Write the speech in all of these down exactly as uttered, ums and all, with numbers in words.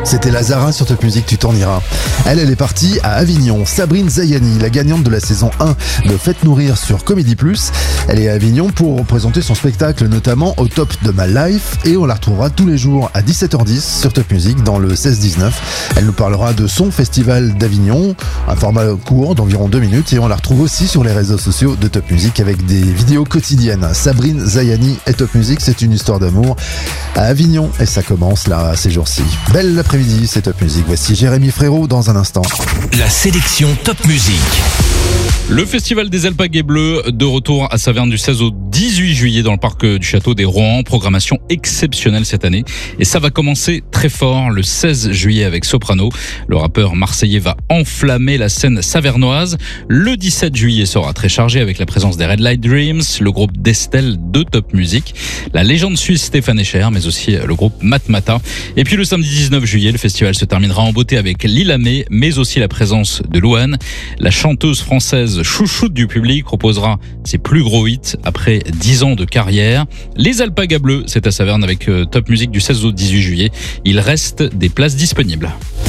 C'était Lazara sur Top Music, tu t'en iras. Elle, elle est partie à Avignon. Sabrine Zayani, la gagnante de la saison un de Faites Nourrir sur Comédie Plus. Elle est à Avignon pour présenter son spectacle, notamment Au Top de My Life. Et on la retrouvera tous les jours à dix-sept heures dix sur Top Music dans le seize dix-neuf. Elle nous parlera de son festival d'Avignon, un format court d'environ deux minutes. Et on la retrouve aussi sur les réseaux sociaux de Top Music avec des vidéos quotidiennes. Sabrine Zayani et Top Music, c'est une histoire d'amour à Avignon. Et ça commence là, ces jours-ci. Belle après-midi, c'est Top Music. Voici Jérémy Frérot dans un instant. La sélection Top Music. Le Festival des Alpagues Bleus de retour à Saverne du seize au dix-huit juillet dans le parc du Château des Rohan. Programmation exceptionnelle cette année. Et ça va commencer très fort le seize juillet avec Soprano. Le rappeur marseillais va enflammer la scène savernoise. Le dix-sept juillet sera très chargé avec la présence des Red Light Dreams, le groupe d'Estelle de Top Music, la légende suisse Stéphane Echer, mais aussi le groupe Matmata. Et puis le samedi dix-neuf juillet, le festival se terminera en beauté avec Lila May, mais aussi la présence de Louane. La chanteuse française chouchoute du public proposera ses plus gros hits après dix ans de carrière. Les Alpagues Bleus, c'est à Saverne avec Top Music du seize au dix-huit juillet. Il reste des places disponibles.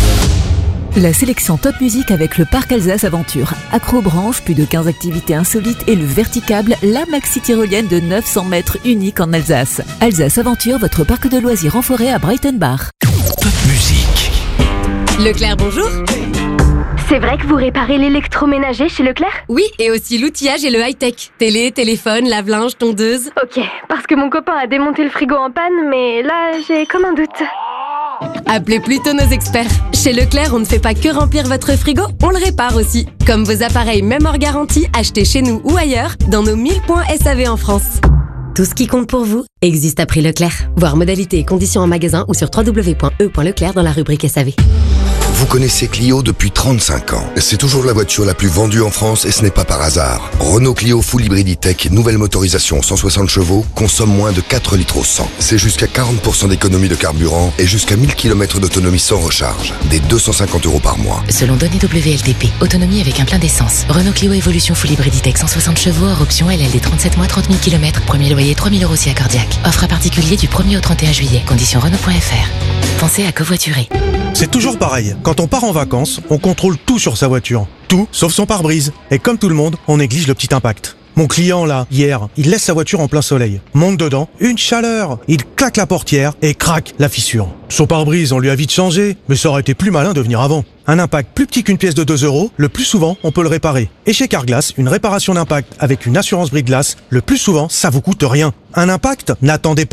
La sélection Top Music avec le Parc Alsace Aventure. Acrobranche, plus de quinze activités insolites et le Verticable, la maxi tyrolienne de neuf cents mètres unique en Alsace. Alsace Aventure, votre parc de loisirs en forêt à Breitenbach. Top Music. Leclerc, bonjour. C'est vrai que vous réparez l'électroménager chez Leclerc ? Oui, et aussi l'outillage et le high-tech. Télé, téléphone, lave-linge, tondeuse. Ok, parce que mon copain a démonté le frigo en panne, mais là, j'ai comme un doute. Appelez plutôt nos experts. Chez Leclerc, on ne fait pas que remplir votre frigo, on le répare aussi. Comme vos appareils même hors garantie, achetés chez nous ou ailleurs, dans nos mille points S A V en France. Tout ce qui compte pour vous existe à prix Leclerc. Voir modalités et conditions en magasin ou sur w w w point e point leclerc dans la rubrique S A V. Vous connaissez Clio depuis trente-cinq ans. C'est toujours la voiture la plus vendue en France et ce n'est pas par hasard. Renault Clio Full Hybrid E-Tech, nouvelle motorisation cent soixante chevaux, consomme moins de quatre litres au cent. C'est jusqu'à quarante pour cent d'économie de carburant et jusqu'à mille kilomètres d'autonomie sans recharge. Des deux cent cinquante euros par mois. Selon données W L T P, autonomie avec un plein d'essence. Renault Clio Evolution Full Hybrid E-Tech cent soixante chevaux, hors option L L D trente-sept mois, trente mille kilomètres. Premier loyer trois mille euros si accordiaque. Offre à particulier du premier au trente et un juillet. Conditions Renault point F R. Pensez à covoiturer. C'est toujours pareil. Quand on part en vacances, on contrôle tout sur sa voiture. Tout, sauf son pare-brise. Et comme tout le monde, on néglige le petit impact. Mon client, là, hier, il laisse sa voiture en plein soleil. Monte dedans, une chaleur. Il claque la portière et craque la fissure. Son pare-brise, on lui a vite changé, mais ça aurait été plus malin de venir avant. Un impact plus petit qu'une pièce de deux euros, le plus souvent, on peut le réparer. Et chez Carglass, une réparation d'impact avec une assurance bris de glace, le plus souvent, ça vous coûte rien. Un impact? N'attendez pas.